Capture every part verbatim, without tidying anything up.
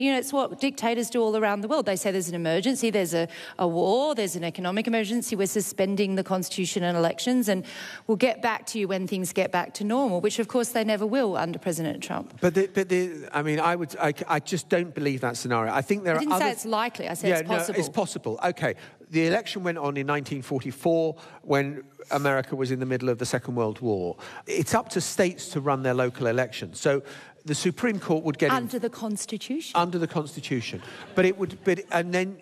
You know, it's what dictators do all around the world. They say there's an emergency, there's a, a war, there's an economic emergency, we're suspending the constitution and elections, and we'll get back to you when things get back to normal, which of course they never will under President Trump. But, the, but the, I mean, I would, I, I just don't believe that scenario. I think there I are didn't other... say it's likely, I said yeah, it's possible. No, it's possible. OK. The election went on in nineteen forty-four when America was in the middle of the Second World War. It's up to states to run their local elections. So the Supreme Court would get... Under in, the Constitution. Under the Constitution. But it would... But, and then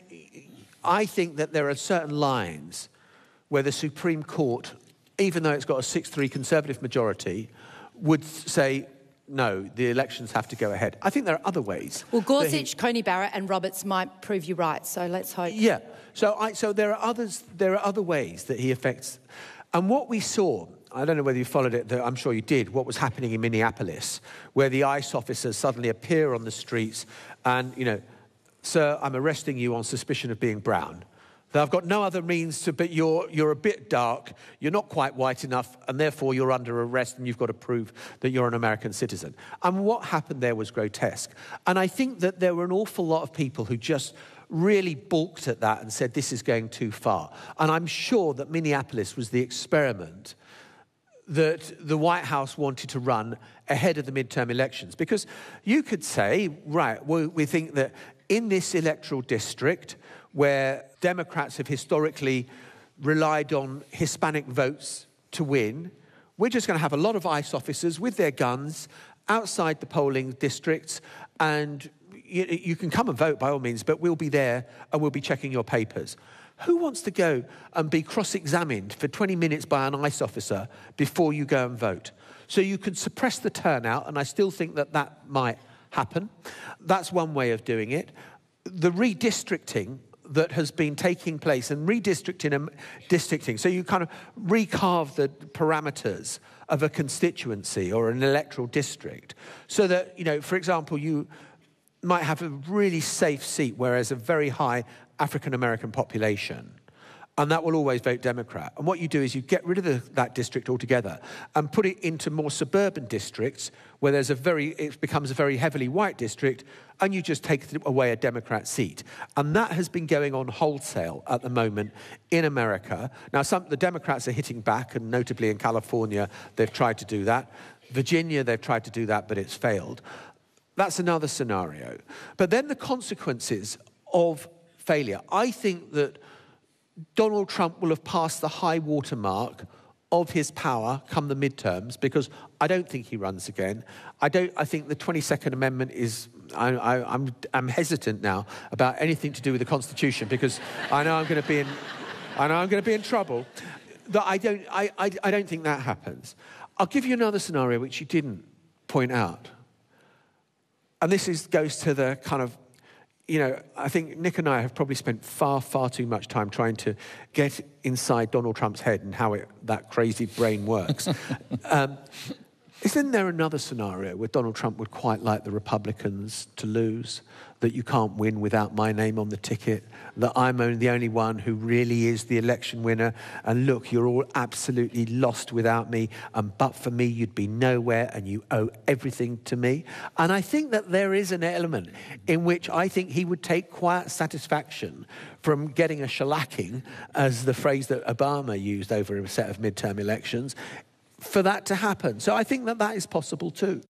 I think that there are certain lines where the Supreme Court, even though it's got a six three Conservative majority, would say, no, the elections have to go ahead. I think there are other ways. Well, Gorsuch, he, Coney Barrett and Roberts might prove you right, so let's hope. Yeah. So, I, so there are others. There are other ways that he affects... And what we saw... I don't know whether you followed it, I'm sure you did, what was happening in Minneapolis, where the ICE officers suddenly appear on the streets and, you know, sir, I'm arresting you on suspicion of being brown. I've got no other means to, but you're, you're a bit dark, you're not quite white enough, and therefore you're under arrest and you've got to prove that you're an American citizen. And what happened there was grotesque. And I think that there were an awful lot of people who just really balked at that and said, this is going too far. And I'm sure that Minneapolis was the experiment that the White House wanted to run ahead of the midterm elections. Because you could say, right, well, we think that in this electoral district where Democrats have historically relied on Hispanic votes to win, we're just going to have a lot of ICE officers with their guns outside the polling districts, and you, you can come and vote by all means, but we'll be there and we'll be checking your papers. Who wants to go and be cross-examined for twenty minutes by an ICE officer before you go and vote? So you can suppress the turnout, and I still think that that might happen. That's one way of doing it. The redistricting that has been taking place, and redistricting and districting, so you kind of recarve the parameters of a constituency or an electoral district, so that, you know, for example, you might have a really safe seat where there's a very high African-American population, and that will always vote Democrat. And what you do is you get rid of the, that district altogether and put it into more suburban districts where there's a very, it becomes a very heavily white district, and you just take away a Democrat seat. And that has been going on wholesale at the moment in America. Now, some the Democrats are hitting back, and notably in California, they've tried to do that. Virginia, they've tried to do that, but it's failed. That's another scenario. But then the consequences of failure. I think that Donald Trump will have passed the high water mark of his power come the midterms, because I don't think he runs again. I don't. I think the twenty-second Amendment is... I, I, I'm, I'm hesitant now about anything to do with the Constitution, because I know I'm going to be in... I know I'm going to be in trouble. That I don't. I, I. I don't think that happens. I'll give you another scenario which you didn't point out, and this is goes to the kind of... You know, I think Nick and I have probably spent far, far too much time trying to get inside Donald Trump's head and how it, that crazy brain works. um, isn't there another scenario where Donald Trump would quite like the Republicans to lose, that you can't win without my name on the ticket, that I'm only the only one who really is the election winner, and look, you're all absolutely lost without me, and but for me you'd be nowhere and you owe everything to me? And I think that there is an element in which I think he would take quiet satisfaction from getting a shellacking, as the phrase that Obama used over a set of midterm elections, for that to happen. So I think that that is possible too.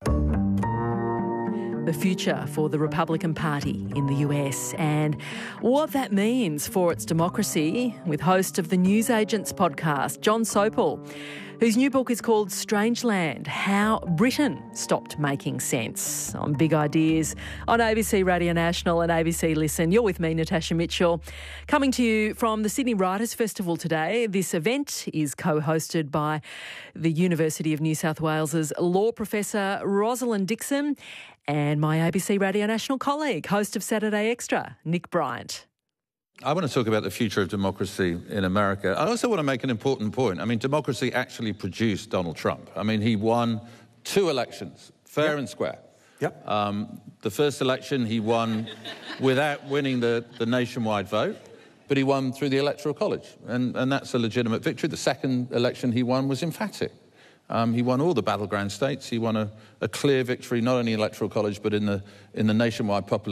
The future for the Republican Party in the U S and what that means for its democracy, with host of the Newsagents podcast, Jon Sopel, whose new book is called Strangeland: How Britain Stopped Making Sense, on Big Ideas on A B C Radio National and A B C Listen. You're with me, Natasha Mitchell, coming to you from the Sydney Writers' Festival today. This event is co-hosted by the University of New South Wales's law professor Rosalind Dixon and my A B C Radio National colleague, host of Saturday Extra, Nick Bryant. I want to talk about the future of democracy in America. I also want to make an important point. I mean, democracy actually produced Donald Trump. I mean, he won two elections, fair yep. and square. Yep. Um, the first election he won without winning the, the nationwide vote, but he won through the Electoral College, and, and that's a legitimate victory. The second election he won was emphatic. Um, he won all the battleground states. He won a, a clear victory, not only in the Electoral College, but in the, in the nationwide popular